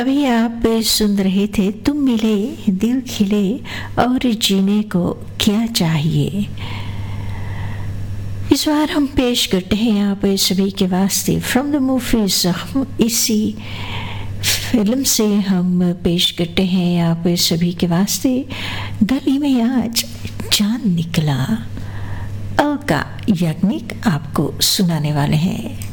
अभी आप सुन रहे थे तुम मिले दिल खिले और जीने को क्या चाहिए। इस बार हम पेश करते हैं आप सभी के वास्ते फ्रॉम द मूवीज। हम इसी फिल्म से हम पेश करते हैं आप सभी के वास्ते गली में आज चांद निकला। अलका याग्निक आपको सुनाने वाले हैं।